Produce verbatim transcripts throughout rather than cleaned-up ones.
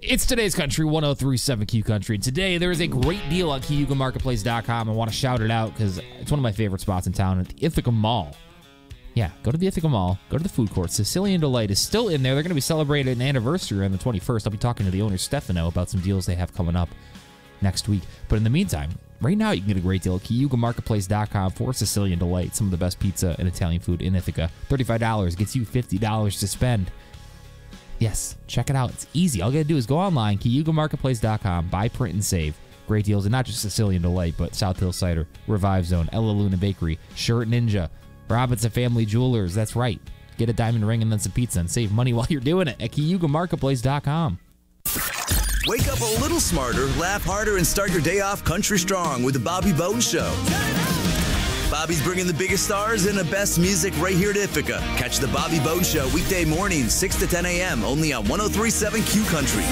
It's Today's Country, one oh three point seven Q Country. And today, there is a great deal at Cayuga Marketplace dot com. I want to shout it out because it's one of my favorite spots in town at the Ithaca Mall. Yeah, go to the Ithaca Mall, go to the food court. Sicilian Delight is still in there. They're going to be celebrating an anniversary on the twenty-first. I'll be talking to the owner, Stefano, about some deals they have coming up next week. But in the meantime, right now you can get a great deal at Cayuga Marketplace dot com for Sicilian Delight. Some of the best pizza and Italian food in Ithaca. thirty-five dollars gets you fifty dollars to spend. Yes, check it out. It's easy. All you got to do is go online, Cayuga Marketplace dot com, buy, print, and save. Great deals, and not just Sicilian Delight, but South Hill Cider, Revive Zone, Ella Luna Bakery, Shirt Ninja, Robinson Family Jewelers. That's right. Get a diamond ring and then some pizza and save money while you're doing it at Cayuga Marketplace dot com. Wake up a little smarter, laugh harder, and start your day off country strong with the Bobby Bone Show. Bobby's bringing the biggest stars and the best music right here at Ithaca. Catch the Bobby Bone Show weekday mornings, six to ten a.m. only on one oh three point seven Q Country.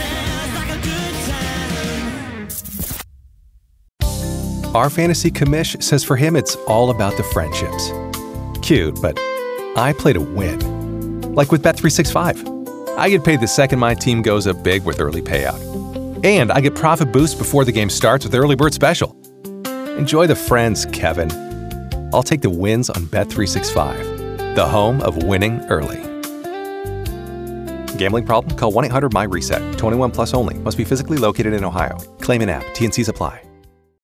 Our fantasy commish says for him it's all about the friendships. Cute, but I play to win. Like with Bet three sixty-five. I get paid the second my team goes up big with early payout. And I get profit boost before the game starts with Early Bird Special. Enjoy the friends, Kevin. I'll take the wins on Bet three sixty-five, the home of winning early. Gambling problem? Call one eight hundred M Y RESET. twenty-one plus only. Must be physically located in Ohio. Claim in app. T N Cs apply.